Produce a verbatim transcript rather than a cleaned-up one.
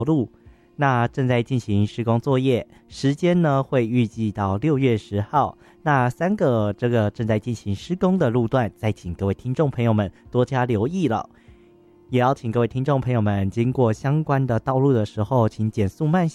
路。那正在进行施工作业，时间呢会预计到六月十号。那三个这个正在进行施工的路段，再请各位听众朋友们多加留意了。也要请各位听众朋友们经过相关的道路的时候，请减速慢行。